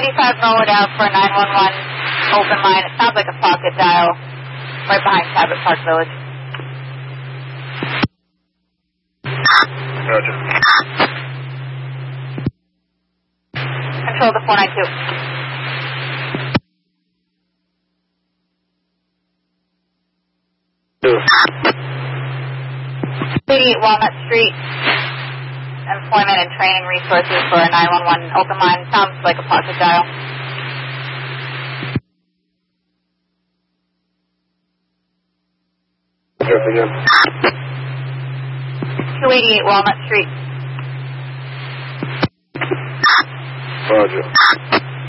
285 Norwood Ave for 911 open line. It sounds like a pocket dial right behind Cabot Park Village. Roger. Control the 492. 88 Walnut Street. Employment and training resources for a 911 open line. Sounds like a pocket dial. Yes, again. 288 Walnut Street. Roger.